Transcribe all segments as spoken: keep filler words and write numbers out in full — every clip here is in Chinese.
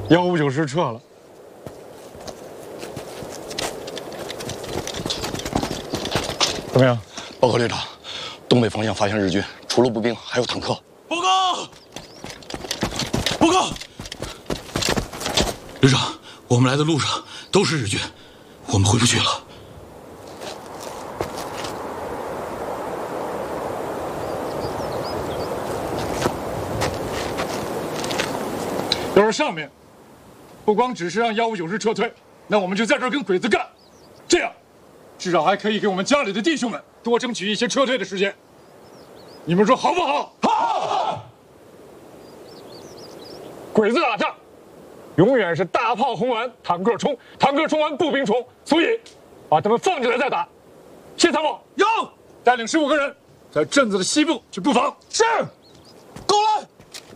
幺五九师撤了。怎么样？ 报告旅长，东北方向发现日军，除了步兵，还有坦克。 报告！报告！旅长，我们来的路上都是日军，我们回不去了。 要是上面不光只是让幺五九师撤退，那我们就在这儿跟鬼子干，这样至少还可以给我们家里的弟兄们多争取一些撤退的时间。你们说好不好？好！鬼子打仗永远是大炮轰完，坦克冲，坦克冲完，步兵冲，所以把他们放进来再打。谢参谋有， 带领十五个人在镇子的西部去布防。 是，够了。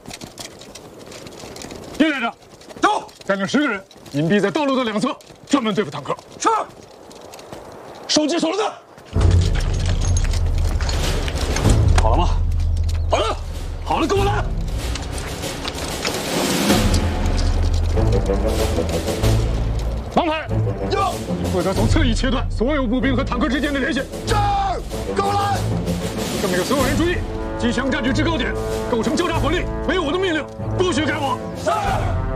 叶连长有， 带领十个人隐蔽在道路的两侧，专门对付坦克。 是。手机手榴弹。 好了吗？ 好了，好了，跟我来。 王牌， 有， 负责从侧翼切断所有步兵和坦克之间的联系。 是，跟我来。 更给所有人注意，机枪占据制高点，构成交叉火力，没有我的命令，不许改我。 是。